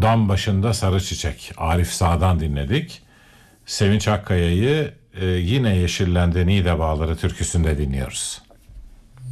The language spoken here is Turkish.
Dam başında sarı çiçek, Arif Sağ'dan dinledik. Sevinç Akkaya'yı yine Yeşillendi Niğde Bağları türküsünde dinliyoruz.